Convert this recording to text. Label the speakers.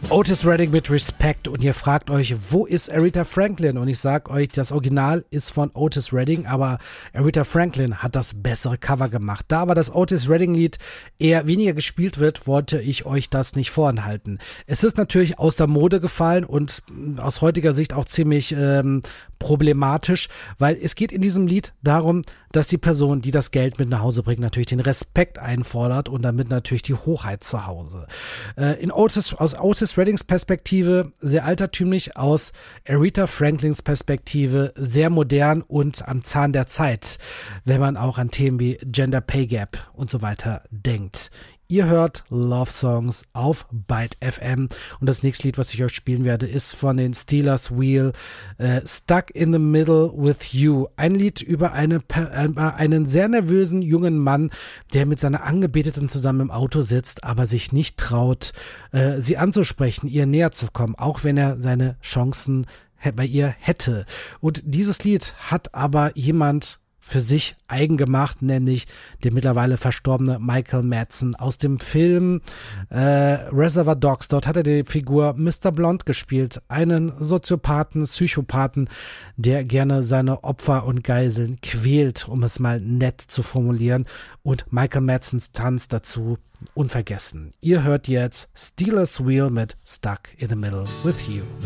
Speaker 1: Otis Redding mit Respect und ihr fragt euch, wo ist Aretha Franklin? Und ich sag euch, das Original ist von Otis Redding, aber Aretha Franklin hat das bessere Cover gemacht. Da aber das Otis Redding Lied eher weniger gespielt wird, wollte ich euch das nicht vorenthalten. Es ist natürlich aus der Mode gefallen und aus heutiger Sicht auch ziemlich problematisch, weil es geht in diesem Lied darum, dass die Person, die das Geld mit nach Hause bringt, natürlich den Respekt einfordert und damit natürlich die Hoheit zu Hause. Aus Otis Reddings Perspektive sehr altertümlich, aus Aretha Franklins Perspektive sehr modern und am Zahn der Zeit, wenn man auch an Themen wie Gender Pay Gap und so weiter denkt. Ihr hört Love Songs auf Byte FM und das nächste Lied, was ich euch spielen werde, ist von den Steelers Wheel, Stuck in the Middle with You. Ein Lied über einen sehr nervösen jungen Mann, der mit seiner Angebeteten zusammen im Auto sitzt, aber sich nicht traut, sie anzusprechen, ihr näher zu kommen, auch wenn er seine Chancen bei ihr hätte. Und dieses Lied hat aber jemand für sich eigen gemacht, nämlich der mittlerweile verstorbene Michael Madsen aus dem Film Reservoir Dogs. Dort hat er die Figur Mr. Blonde gespielt, einen Soziopathen, Psychopathen, der gerne seine Opfer und Geiseln quält, um es mal nett zu formulieren. Und Michael Madsens Tanz dazu unvergessen. Ihr hört jetzt Steelers Wheel mit Stuck in the Middle with You.